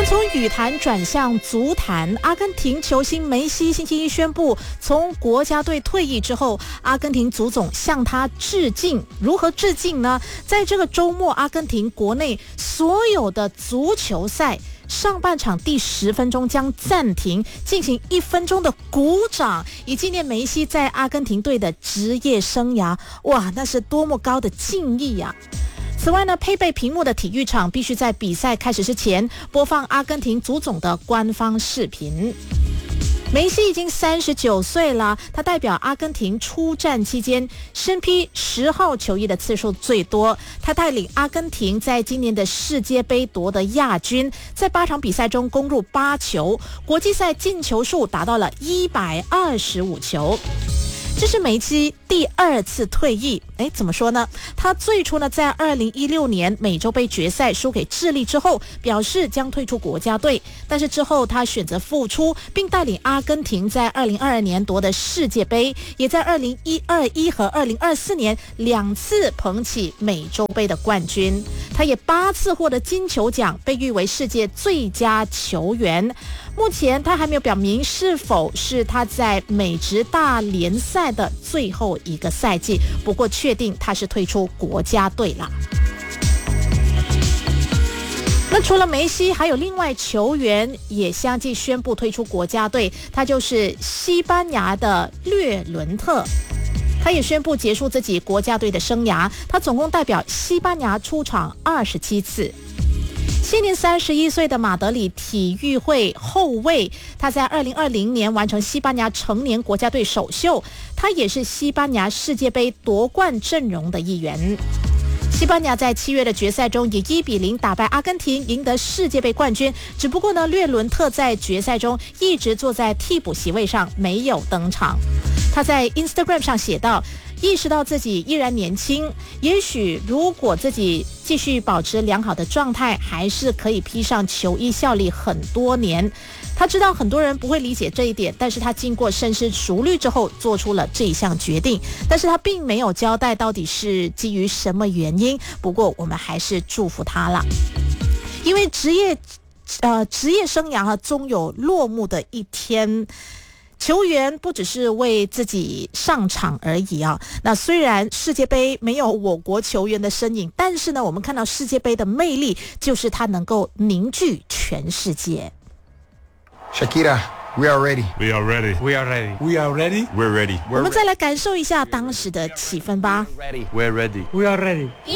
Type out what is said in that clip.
从羽坛转向足坛，阿根廷球星梅西星期一宣布从国家队退役之后，阿根廷足总向他致敬。如何致敬呢？在这个周末，阿根廷国内所有的足球赛上半场第10分钟将暂停，进行1分钟的鼓掌，以纪念梅西在阿根廷队的职业生涯。哇，那是多么高的敬意啊！此外呢，配备屏幕的体育场必须在比赛开始之前播放阿根廷足总的官方视频。梅西已经39岁了，他代表阿根廷出战期间身披10号球衣的次数最多。他带领阿根廷在今年的世界杯夺得亚军，在8场比赛中攻入8球，国际赛进球数达到了125球。这是梅西第2次退役，怎么说呢？他最初呢在2016年美洲杯决赛输给智利之后，表示将退出国家队，但是之后他选择复出，并带领阿根廷在2022年夺得世界杯，也在2021和2024年2次捧起美洲杯的冠军。他也8次获得金球奖，被誉为世界最佳球员。目前他还没有表明是否是他在美职大联赛的最后一个赛季，不过确定他是退出国家队啦。那除了梅西，还有另外球员也相继宣布退出国家队，他就是西班牙的略伦特。他也宣布结束自己国家队的生涯，他总共代表西班牙出场27次。现年31岁的马德里体育会后卫，他在2020年完成西班牙成年国家队首秀，他也是西班牙世界杯夺冠阵容的一员。西班牙在7月的决赛中以1-0打败阿根廷，赢得世界杯冠军。只不过呢，略伦特在决赛中一直坐在替补席位上，没有登场。他在 Instagram 上写道，意识到自己依然年轻，也许如果自己继续保持良好的状态，还是可以披上球衣效力很多年。他知道很多人不会理解这一点，但是他经过深思熟虑之后做出了这一项决定，但是他并没有交代到底是基于什么原因。不过我们还是祝福他了，因为职业生涯终有落幕的一天。球员不只是为自己上场而已啊。那虽然世界杯没有我国球员的身影，但是呢，我们看到世界杯的魅力就是它能够凝聚全世界。 Shakira, we are ready. We are ready. We are ready. We are ready. We're ready. 我们再来感受一下当时的气氛吧。 We're ready. We are ready.